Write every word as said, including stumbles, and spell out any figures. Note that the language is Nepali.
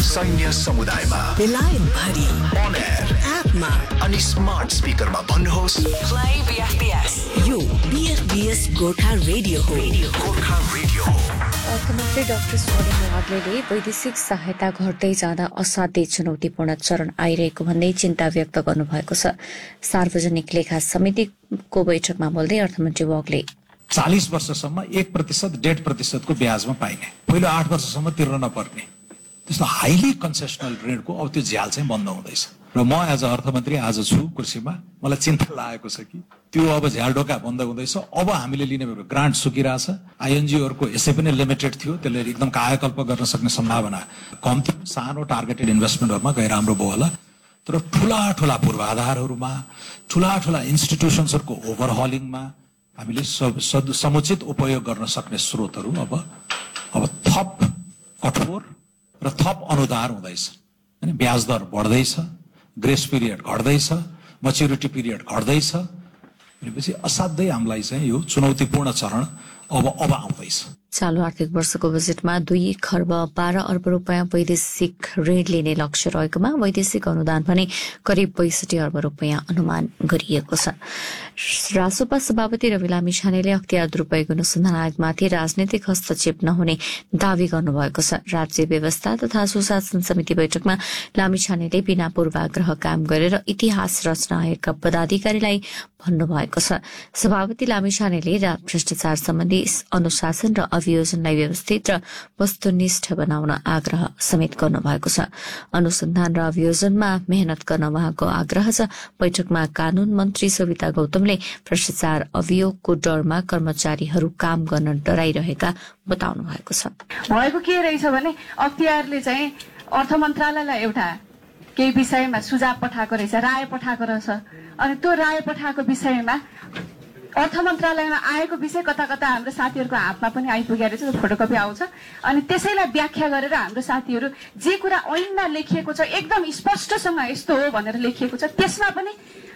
सैन्य समुदायमा बेलायत भरि अन एयर एपमा अनि स्मार्ट स्पिकरमा भन्नुहोस् प्ले बीएफबीएस। यो बीएफबीएस गोर्खा रेडियो हो। गोर्खा रेडियो हो। अर्थमन्त्री डाक्टर स्वर्णिम वाग्लेले वैदेशिक सहायता घट्दै जाँदा असाध्यै चुनौतीपूर्ण चरण आइरहेको भन्दै चिन्ता व्यक्त गर्नुभएको छ। सार्वजनिक लेखा समितिको बैठकमा बोल्दै अर्थमन्त्री वाग्ले चालीस वर्षसम्म एक प्रतिशत डेढ प्रतिशतको ब्याजमा पाइने, पहिलो आठ वर्षसम्म तिर्न नपर्ने त्यस्तो हाइली कन्सेसनल ऋणको अब त्यो झ्याल चाहिँ बन्द हुँदैछ। र म एज अ अर्थमन्त्री आज छु कुर्सीमा, मलाई चिन्ता लागेको छ कि त्यो अब झ्याल ढोका बन्द हुँदैछ। अब हामीले लिने ग्रान्ट सुकिरहेछ, आइएनजिओहरूको यसै पनि लिमिटेड थियो, त्यसले एकदम कायाकल्प गर्न सक्ने सम्भावना कम थियो। सानो टार्गेटेड इन्भेस्टमेन्टहरूमा गएर राम्रो भयो होला, तर ठुला ठुला पूर्वाधारहरूमा, ठुला ठुला इन्स्टिट्युसन्सहरूको ओभरहलिङमा हामीले समुचित उपयोग गर्न सक्ने स्रोतहरू अब अब थप कठोर र थप अनुदार हुँदैछ। अनि ब्याज दर बढ्दैछ, ग्रेस पिरियड घट्दैछ, मच्युरिटी पिरियड घट्दैछ। भनेपछि असाध्यै हामीलाई चाहिँ यो चुनौतीपूर्ण चरण अब अब आउँदैछ। चालू आर्थिक वर्षको बजेटमा दुई खर्ब बाह्र अर्ब रुपियाँ वैदेशिक ऋण लिने लक्ष्य रहेकोमा वैदेशिक अनुदान भने करिब बैसठी अर्ब रुपियाँ अनुमान गरिएको छ। रासोपा सभापति रवि लामिछानेले अख्तियार दुरूपयोग अनुसन्धान आयोगमाथि राजनैतिक हस्तक्षेप नहुने दावी गर्नुभएको छ। राज्य व्यवस्था तथा सुशासन समिति बैठकमा लामिछानेले बिना पूर्वाग्रह काम गरेर इतिहास रचना आयोगका पदाधिकारीलाई भन्नुभएको छ। सभापति लामिछानेले भ्रष्टाचार सम्बन्धी अनुशासन र अभियोजनलाई व्यवस्थित र वस्तुनिष्ठ बनाउन आग्रह समेत गर्नुभएको छ। अनुसन्धान र अभियोजनमा मेहनत गर्न उहाँको आग्रह छ। बैठकमा कानून मन्त्री सविता गौतमले भ्रष्टाचार अभियोगको डरमा कर्मचारीहरू काम गर्न डराइरहेका बताउनु भएको छ। भएको के रहेछ भने अख्तियारले चाहिँ अर्थ मन्त्रालयलाई एउटा केही विषयमा सुझाव पठाएको रहेछ, राय पठाएको रहेछ। अनि त्यो राय पठाएको विषयमा अर्थ मन्त्रालयमा आएको विषय कता कता हाम्रो साथीहरूको हातमा पनि आइपुगेको रहेछ, त्यो फोटोकपी आउँछ। अनि त्यसैलाई व्याख्या गरेर हाम्रो साथीहरू जे कुरा ऐनमा लेखिएको छ एकदम स्पष्टसँग यस्तो हो भनेर लेखिएको छ, त्यसमा पनि